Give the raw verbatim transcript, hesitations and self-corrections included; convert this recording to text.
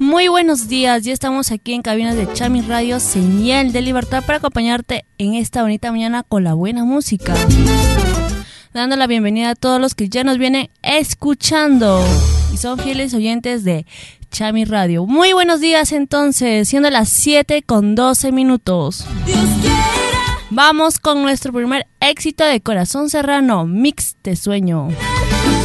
Muy buenos días, ya estamos aquí en cabinas de Chami Radio, señal de libertad, para acompañarte en esta bonita mañana con la buena música. Dando la bienvenida a todos los que ya nos vienen escuchando y son fieles oyentes de Chami Radio. Muy buenos días entonces, siendo las siete con doce minutos. Vamos con nuestro primer éxito de Corazón Serrano, Mix de Sueño.